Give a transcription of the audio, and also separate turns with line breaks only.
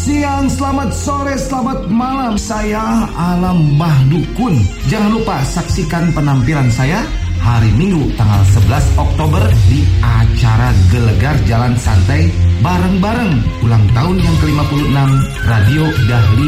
siang, selamat sore, selamat malam. Saya Alam Mbah Dukun. Jangan lupa saksikan penampilan saya hari Minggu tanggal 11 Oktober di acara Gelegar Jalan Santai bareng-bareng ulang tahun yang ke-56 Radio Dahlia.